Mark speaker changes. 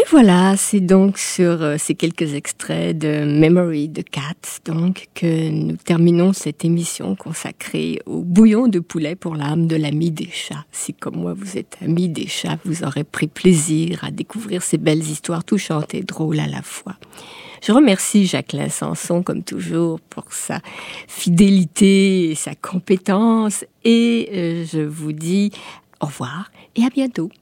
Speaker 1: voilà, c'est donc sur ces quelques extraits de Memory de Cats donc que nous terminons cette émission consacrée au bouillon de poulet pour l'âme de l'ami des chats. Si comme moi vous êtes ami des chats, vous aurez pris plaisir à découvrir ces belles histoires touchantes et drôles à la fois. Je remercie Jacqueline Sanson, comme toujours, pour sa fidélité et sa compétence. Et je vous dis au revoir et à bientôt.